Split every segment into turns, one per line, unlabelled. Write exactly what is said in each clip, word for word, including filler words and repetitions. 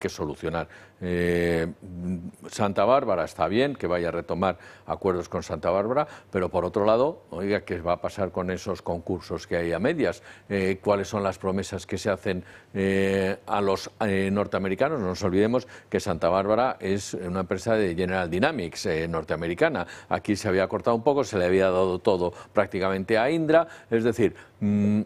que solucionar. Eh, Santa Bárbara está bien, que vaya a retomar acuerdos con Santa Bárbara, pero por otro lado, oiga, ¿qué va a pasar con esos concursos que hay a medias? Eh, ¿Cuáles son las promesas que se hacen eh, a los eh, norteamericanos? No nos olvidemos que Santa Bárbara es una empresa de General Dynamics eh, norteamericana. Aquí se había cortado un poco, se le había dado todo prácticamente a Indra, es decir, mmm,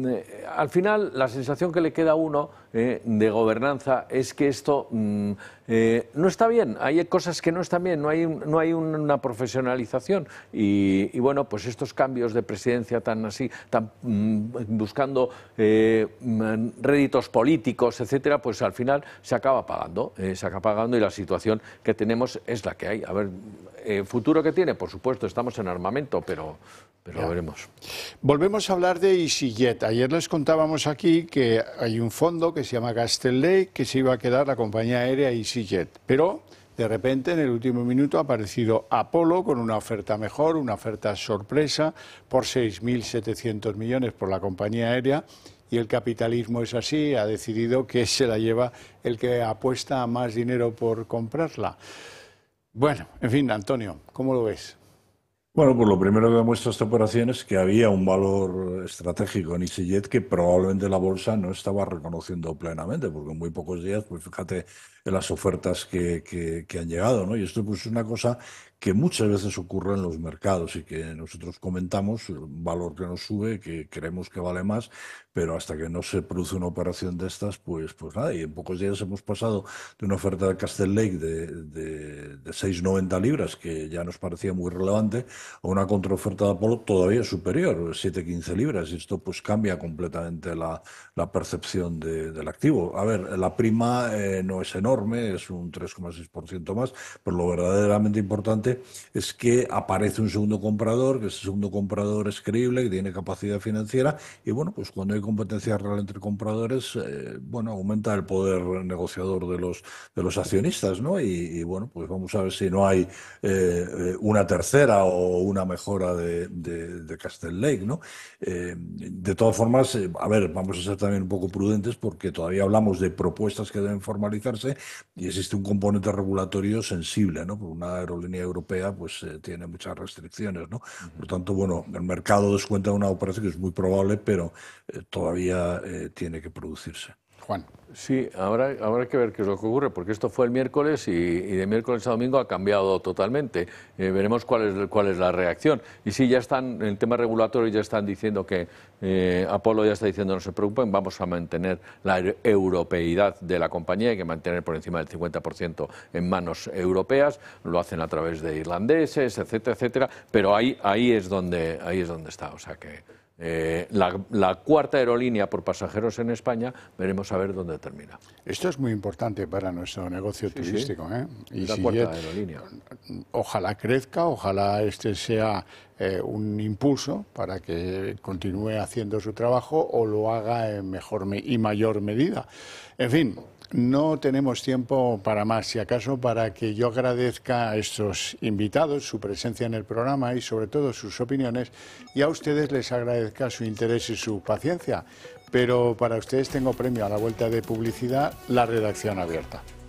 al final la sensación que le queda a uno eh, de gobernanza es que esto mm, eh, no está bien, hay cosas que no están bien, no hay, no hay una profesionalización y, y bueno, pues estos cambios de presidencia tan así, tan mm, buscando eh, réditos políticos, etcétera, pues al final se acaba pagando, eh, se acaba pagando y la situación que tenemos es la que hay. A ver, eh, futuro que tiene, por supuesto, estamos en armamento, pero... Pero lo veremos.
Volvemos a hablar de EasyJet. Ayer les contábamos aquí que hay un fondo que se llama Castle Lake que se iba a quedar la compañía aérea EasyJet. Pero de repente en el último minuto ha aparecido Apollo con una oferta mejor, una oferta sorpresa por seis mil setecientos millones por la compañía aérea. Y el capitalismo es así, ha decidido que se la lleva el que apuesta más dinero por comprarla. Bueno, en fin, Antonio, ¿cómo lo ves?
Bueno, pues lo primero que demuestra esta operación es que había un valor estratégico en EasyJet que probablemente la bolsa no estaba reconociendo plenamente, porque en muy pocos días, pues fíjate en las ofertas que, que, que han llegado, ¿no? Y esto pues es una cosa que muchas veces ocurre en los mercados y que nosotros comentamos, un valor que nos sube, que creemos que vale más, pero hasta que no se produce una operación de estas, pues, pues nada, y en pocos días hemos pasado de una oferta de Castle Lake de, de, de seis noventa libras, que ya nos parecía muy relevante, a una contraoferta de Apollo todavía superior, siete quince libras, y esto pues cambia completamente la, la percepción de, del activo. A ver, la prima eh, no es enorme, es un tres coma seis por ciento más, pero lo verdaderamente importante es que aparece un segundo comprador, que ese segundo comprador es creíble, que tiene capacidad financiera, y bueno, pues cuando hay competencia real entre compradores, eh, bueno, aumenta el poder negociador de los, de los accionistas, ¿no? Y, y bueno, pues vamos a ver si no hay eh, una tercera o una mejora de, de, de Castle Lake, ¿no? Eh, de todas formas, eh, a ver, vamos a ser también un poco prudentes porque todavía hablamos de propuestas que deben formalizarse y existe un componente regulatorio sensible, ¿no? Por una aerolínea europea pues eh, tiene muchas restricciones, ¿no? Uh-huh. Por tanto, bueno, el mercado descuenta una operación que es muy probable, pero eh, todavía eh, tiene que producirse.
Juan.
Sí, habrá, habrá que ver qué es lo que ocurre, porque esto fue el miércoles y, y de miércoles a domingo ha cambiado totalmente. Eh, veremos cuál es, cuál es la reacción. Y sí, ya están, en el tema regulatorio ya están diciendo que eh, Apollo ya está diciendo no se preocupen, vamos a mantener la europeidad de la compañía, hay que mantener por encima del cincuenta por ciento en manos europeas, lo hacen a través de irlandeses, etcétera, etcétera, pero ahí, ahí, es, donde, ahí es donde está, o sea que... Eh, la, la cuarta aerolínea por pasajeros en España, veremos a ver dónde termina.
Esto es muy importante para nuestro negocio sí, turístico. Sí. ¿eh?
Y la cuarta aerolínea.
Ojalá crezca, ojalá este sea eh, un impulso para que continúe haciendo su trabajo o lo haga en mejor y mayor medida. En fin. No tenemos tiempo para más, si acaso para que yo agradezca a estos invitados su presencia en el programa y sobre todo sus opiniones, y a ustedes les agradezca su interés y su paciencia. Pero para ustedes tengo premio a la vuelta de publicidad, la redacción abierta.